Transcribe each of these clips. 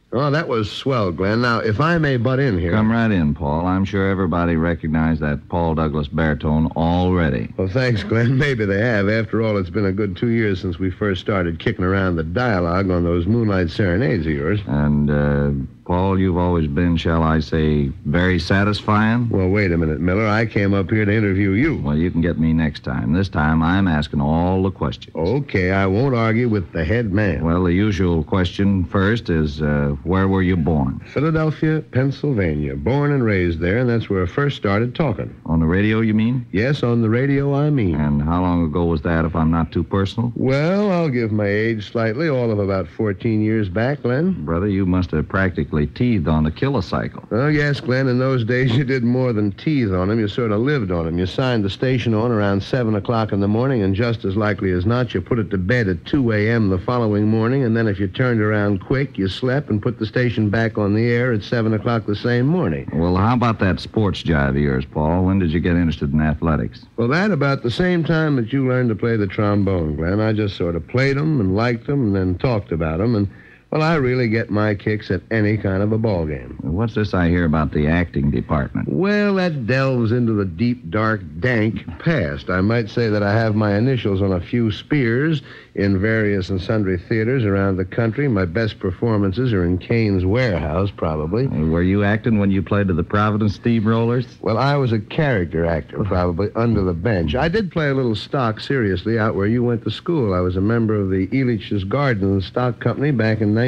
Oh, that was swell, Glenn. Now, if I may butt in here... Come right in, Paul. I'm sure everybody recognized that Paul Douglas baritone already. Well, thanks, Glenn. Maybe they have. After all, it's been a good 2 years since we first started kicking around the dialogue on those Moonlight Serenades of yours. And, Paul, you've always been, shall I say, very satisfying? Well, wait a minute, Miller. I came up here to interview you. Well, you can get me next time. This time, I'm asking all the questions. Okay, I won't argue with the head man. Well, the usual question first is, where were you born? Philadelphia, Pennsylvania. Born and raised there, and that's where I first started talking. On the radio, you mean? Yes, on the radio, I mean. And how long ago was that, if I'm not too personal? Well, I'll give my age slightly, all of about 14 years back, Glenn. Brother, you must have practically teethed on the kilocycle. Oh, yes, Glenn. In those days, you did more than teethe on them. You sort of lived on them. You signed the station on around 7 o'clock in the morning, and just as likely as not, you put it to bed at 2 a.m. the following morning, and then if you turned around quick, you slept and put the station back on the air at 7 o'clock the same morning. Well, how about that sports jive of yours, Paul? When did you get interested in athletics? Well, that about the same time that you learned to play the trombone, Glenn. I just sort of played them and liked them and then talked about them, and well, I really get my kicks at any kind of a ball game. What's this I hear about the acting department? Well, that delves into the deep, dark, dank past. I might say that I have my initials on a few spears in various and sundry theaters around the country. My best performances are in Cain's Warehouse, probably. Were you acting when you played to the Providence Steamrollers? Well, I was a character actor, probably, under the bench. I did play a little stock seriously out where you went to school. I was a member of the Elitch's Garden Stock Company back in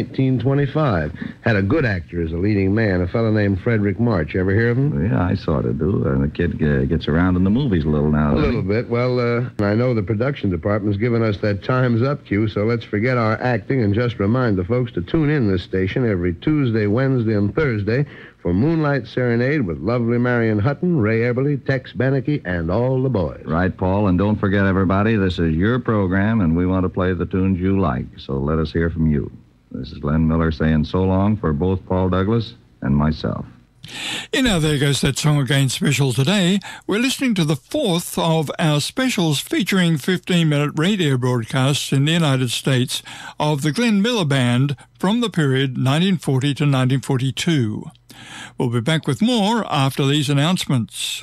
1925. Had a good actor as a leading man, a fellow named Frederick March. You ever hear of him? Yeah, I sort of do. The kid gets around in the movies a little now. A little bit. Well, I know the production department's given us that time's up cue, so let's forget our acting and just remind the folks to tune in this station every Tuesday, Wednesday, and Thursday for Moonlight Serenade with lovely Marion Hutton, Ray Eberly, Tex Beneke, and all the boys. Right, Paul, and don't forget, everybody, this is your program, and we want to play the tunes you like, so let us hear from you. This is Glenn Miller saying so long for both Paul Douglas and myself. Now there goes that song again special today. We're listening to the fourth of our specials featuring 15-minute radio broadcasts in the United States of the Glenn Miller Band from the period 1940 to 1942. We'll be back with more after these announcements.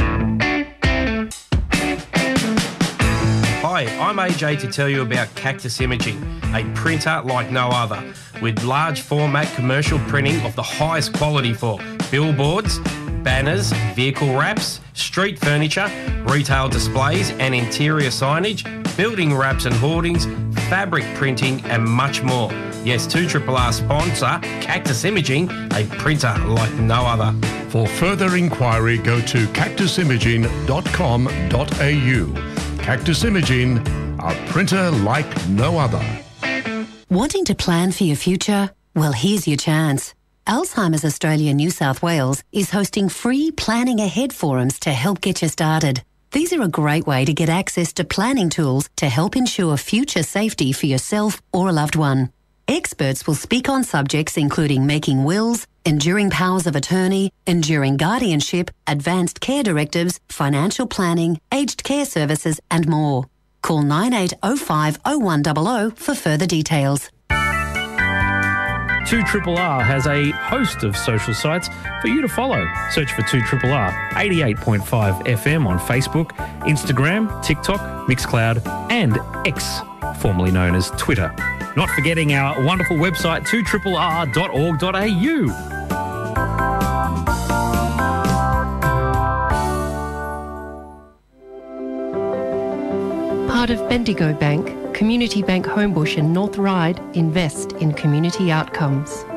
Hi, I'm AJ to tell you about Cactus Imaging, a printer like no other, with large format commercial printing of the highest quality for billboards, banners, vehicle wraps, street furniture, retail displays and interior signage, building wraps and hoardings, fabric printing and much more. Yes, 2RRR sponsor Cactus Imaging, a printer like no other. For further inquiry, go to cactusimaging.com.au. Cactus Imaging, a printer like no other. Wanting to plan for your future? Well, here's your chance. Alzheimer's Australia New South Wales is hosting free Planning Ahead forums to help get you started. These are a great way to get access to planning tools to help ensure future safety for yourself or a loved one. Experts will speak on subjects including making wills, enduring powers of attorney, enduring guardianship, advanced care directives, financial planning, aged care services and more. Call 9805 0100 for further details. 2RRR has a host of social sites for you to follow. Search for 2RRR 88.5 FM on Facebook, Instagram, TikTok, Mixcloud and X, formerly known as Twitter. Not forgetting our wonderful website 2RRR.org.au. Part of Bendigo Bank, Community Bank Homebush and North Ryde invest in community outcomes.